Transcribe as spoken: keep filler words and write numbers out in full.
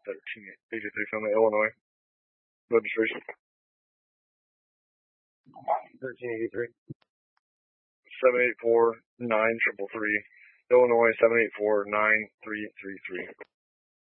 thirteen eighty-three from Illinois. Registration. thirteen eighty-three. seven eight four nine triple three. Illinois seven eight four nine three three three.